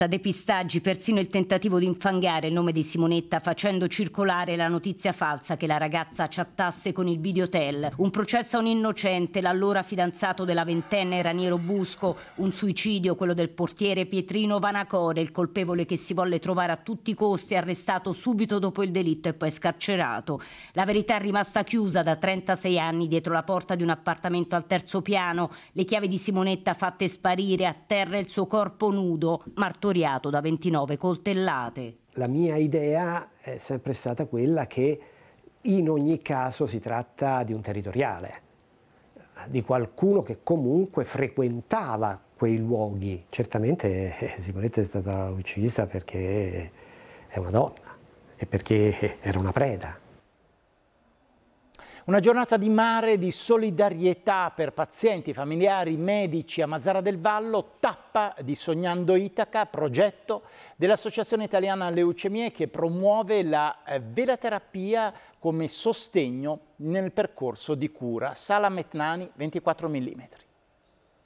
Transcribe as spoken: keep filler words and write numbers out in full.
Depistaggi, persino il tentativo di infangare il nome di Simonetta facendo circolare la notizia falsa che la ragazza chattasse con il videotel. Un processo a un innocente, l'allora fidanzato della ventenne Raniero Busco, un suicidio, quello del portiere Pietrino Vanacore, il colpevole che si volle trovare a tutti i costi, arrestato subito dopo il delitto e poi scarcerato. La verità è rimasta chiusa da trentasei anni dietro la porta di un appartamento al terzo piano, le chiavi di Simonetta fatte sparire, a terra il suo corpo nudo, martoriato da ventinove coltellate. La mia idea è sempre stata quella che in ogni caso si tratta di un territoriale, di qualcuno che comunque frequentava quei luoghi. Certamente eh, Simonetta è stata uccisa perché è una donna e perché era una preda. Una giornata di mare, di solidarietà per pazienti, familiari, medici a Mazara del Vallo, tappa di Sognando Itaca, progetto dell'Associazione Italiana Leucemie che promuove la velaterapia come sostegno nel percorso di cura. Sala Metnani, ventiquattro millimetri.